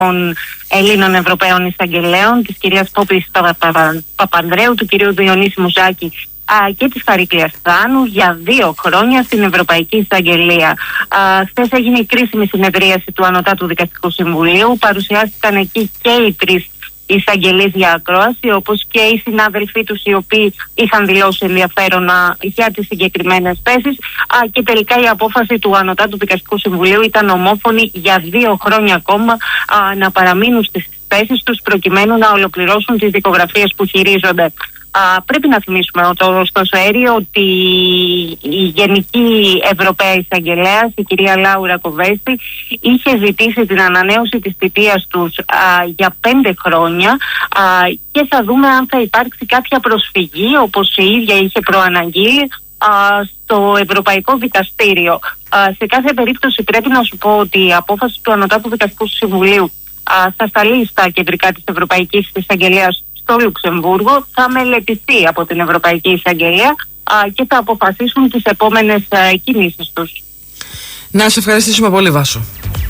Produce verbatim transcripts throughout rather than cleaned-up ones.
των Ελλήνων Ευρωπαίων Εισαγγελέων, της κυρίας Πόπης Παπανδρέου, του κυρίου Διονύση Μουζάκη και της Χαρίκλειας Θάνου για δύο χρόνια στην Ευρωπαϊκή Εισαγγελία. Χθες έγινε η κρίσιμη συνεδρίαση του Ανωτάτου Δικαστικού Συμβουλίου. Παρουσιάστηκαν εκεί και οι τρεις εισαγγελείς για ακρόαση, όπως και οι συνάδελφοί τους οι οποίοι είχαν δηλώσει ενδιαφέρον για τις συγκεκριμένες θέσεις. Και τελικά η απόφαση του Ανωτάτου Δικαστικού Συμβουλίου ήταν ομόφωνη για δύο χρόνια ακόμα να παραμείνουν στις θέσεις τους προκειμένου να ολοκληρώσουν τις δικογραφίες που χειρίζονται. Α, πρέπει να θυμίσουμε στο ΣΕΡΙ ότι η Γενική Ευρωπαία Εισαγγελέας, η κυρία Λάουρα Κοβέστη, είχε ζητήσει την ανανέωση της θητείας τους α, για πέντε χρόνια α, και θα δούμε αν θα υπάρξει κάποια προσφυγή, όπως η ίδια είχε προαναγγείλει, α, στο Ευρωπαϊκό Δικαστήριο. Α, σε κάθε περίπτωση πρέπει να σου πω ότι η απόφαση του Ανωτάτου Δικαστικού Συμβουλίου α, θα σταλεί στα κεντρικά της Ευρωπαϊκής Εισαγγελίας στο Λουξεμβούργο, θα μελετηθεί από την Ευρωπαϊκή Εισαγγελία α, και θα αποφασίσουν τις επόμενες α, κινήσεις τους. Να σε ευχαριστήσουμε πολύ, Βάσο.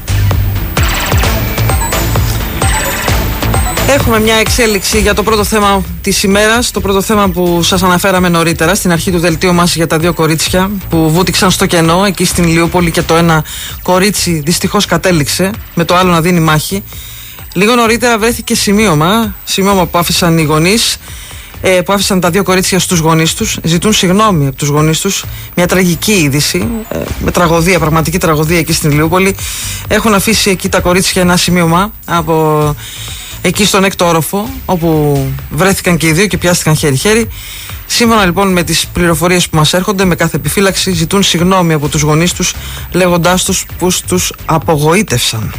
Έχουμε μια εξέλιξη για το πρώτο θέμα της ημέρας, το πρώτο θέμα που σας αναφέραμε νωρίτερα στην αρχή του δελτίου μας για τα δύο κορίτσια που βούτυξαν στο κενό εκεί στην Ηλιούπολη και το ένα κορίτσι δυστυχώς κατέληξε με το άλλο να δίνει μάχη. Λίγο νωρίτερα βρέθηκε σημείωμα, σημείωμα που άφησαν οι γονείς, ε, που άφησαν τα δύο κορίτσια στους γονείς τους, ζητούν συγγνώμη από τους γονείς τους, μια τραγική είδηση, ε, με τραγωδία, πραγματική τραγωδία εκεί στην Ηλιούπολη. Έχουν αφήσει εκεί τα κορίτσια ένα σημείωμα από εκεί στον έκτο όροφο, όπου βρέθηκαν και οι δύο και πιάστηκαν χέρι-χέρι. Σύμφωνα λοιπόν με τις πληροφορίες που μας έρχονται, με κάθε επιφύλαξη ζητούν συγγνώμη από τους γονείς τους, λέγοντάς τους πως τους απογοήτευσαν.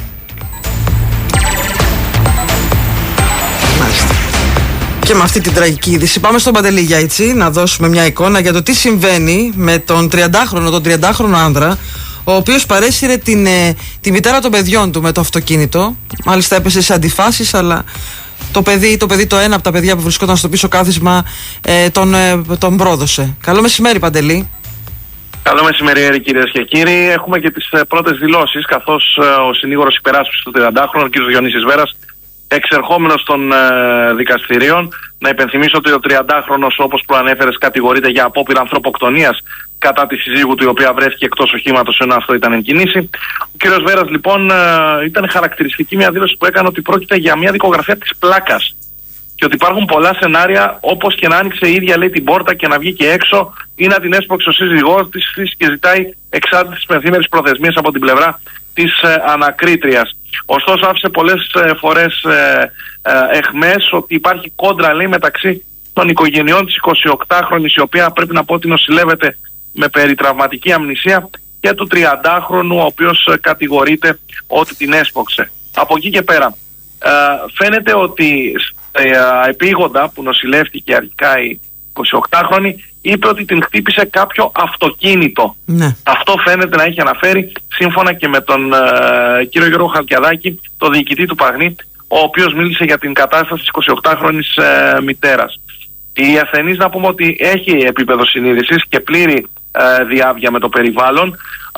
Και με αυτή την τραγική είδηση πάμε στον Παντελή Γιάιτσι να δώσουμε μια εικόνα για το τι συμβαίνει με τον τριαντάχρονο, τον τριαντάχρονο άνδρα, ο οποίος παρέσυρε την, ε, τη μητέρα των παιδιών του με το αυτοκίνητο. Μάλιστα έπεσε σε αντιφάσεις, αλλά το παιδί, το παιδί το ένα από τα παιδιά που βρισκόταν στο πίσω κάθισμα ε, τον, ε, τον πρόδωσε. Καλό μεσημέρι, Παντελή. Καλό μεσημέρι, κυρίες και κύριοι. Έχουμε και τις ε, πρώτες δηλώσεις, καθώς ε, ο συνήγορος υπεράσπισης του τριαντάχρονου, ο κ. Διονύσης Βέρας, εξερχόμενος των ε, δικαστηρίων. Να υπενθυμίσω ότι ο τριαντάχρονος, όπως προανέφερες, κατηγορείται για απόπειρα ανθρωποκτονίας κατά τη συζύγου του, η οποία βρέθηκε εκτός οχήματος ενώ αυτό ήταν εν κινήσει. Ο κ. Βέρας, λοιπόν, ε, ήταν χαρακτηριστική μια δήλωση που έκανε ότι πρόκειται για μια δικογραφία της πλάκας και ότι υπάρχουν πολλά σενάρια, όπως και να άνοιξε η ίδια, λέει, την πόρτα και να βγει και έξω ή να την έσπρωξε ο σύζυγός της και ζητάει εξάρτηση της πενθήμερης προθεσμίας από την πλευρά της ε, ανακρίτριας. Ωστόσο, άφησε πολλές ε, φορές ε, ε, εχμές ότι υπάρχει κόντρα, λέει, μεταξύ των οικογενειών της εικοσιοκτάχρονης, η οποία πρέπει να πω ότι νοσηλεύεται με περιτραυματική αμνησία, και του τριαντάχρονου, ο οποίος ε, κατηγορείται ότι την έσπρωξε. Από εκεί και πέρα, ε, φαίνεται ότι ε, επίγοντα που νοσηλεύτηκε αρχικά η εικοσιοκτάχρονη, είπε ότι την χτύπησε κάποιο αυτοκίνητο. Ναι. Αυτό φαίνεται να έχει αναφέρει, σύμφωνα και με τον ε, κύριο Γιώργο Χαλκιαδάκη, το διοικητή του Παγνή, ο οποίος μίλησε για την κατάσταση της εικοσιοκτάχρονης ε, μητέρας. Η ασθενής, να πούμε ότι έχει επίπεδο συνείδησης και πλήρη ε, διάβια με το περιβάλλον,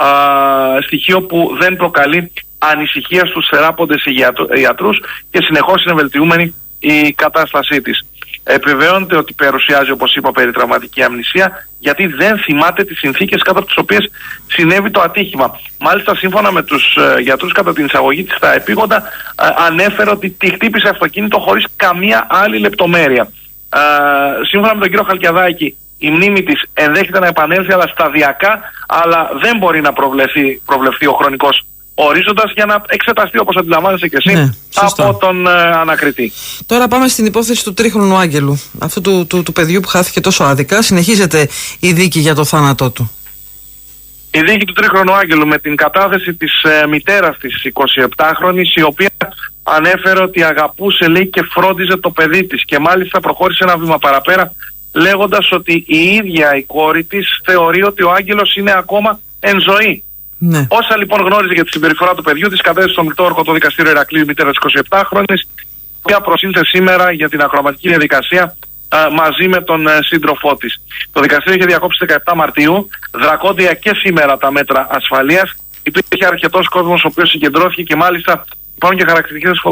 ε, στοιχείο που δεν προκαλεί ανησυχία στους θεράποντες ιατρούς και συνεχώς είναι βελτιούμενη η κατάστασή της. Επιβεβαιώνεται ότι παρουσιάζει, όπως είπα, περιτραυματική αμνησία, γιατί δεν θυμάται τις συνθήκες κάτω από τις οποίες συνέβη το ατύχημα. Μάλιστα, σύμφωνα με τους ε, γιατρούς, κατά την εισαγωγή της στα επίγοντα, ε, ανέφερε ότι τη χτύπησε αυτοκίνητο χωρίς καμία άλλη λεπτομέρεια. Ε, σύμφωνα με τον κύριο Χαλκιαδάκη, η μνήμη της ενδέχεται να επανέλθει, αλλά σταδιακά, αλλά δεν μπορεί να προβλεφθεί, προβλεφθεί ο χρονικός ορίζοντας για να εξεταστεί, όπως αντιλαμβάνεσαι και εσύ, ναι, από τον ε, ανακριτή. Τώρα πάμε στην υπόθεση του τρίχρονου Άγγελου, αυτού του, του, του παιδιού που χάθηκε τόσο άδικα. Συνεχίζεται η δίκη για το θάνατό του. Η δίκη του τρίχρονου Άγγελου, με την κατάθεση της ε, μητέρας της εικοσιεπτάχρονης, η οποία ανέφερε ότι αγαπούσε, λέει, και φρόντιζε το παιδί της, και μάλιστα προχώρησε ένα βήμα παραπέρα, λέγοντας ότι η ίδια η κόρη της θεωρεί ότι ο Άγγελος είναι ακόμα εν ζωή. Ναι. Όσα λοιπόν γνώριζε για τη συμπεριφορά του παιδιού της, κατέθεσε στο μεικτό όρκο το δικαστήριο Ηρακλείου, μητέρα της εικοσιεπτάχρονης, η οποία προσήλθε σήμερα για την ακροαματική διαδικασία α, μαζί με τον α, σύντροφό της. Το δικαστήριο είχε διακόψει δεκαεπτά Μαρτίου, δρακόντια και σήμερα τα μέτρα ασφαλείας. Υπήρχε αρκετός κόσμος ο οποίος συγκεντρώθηκε, και μάλιστα υπάρχουν και χαρακτηριστικές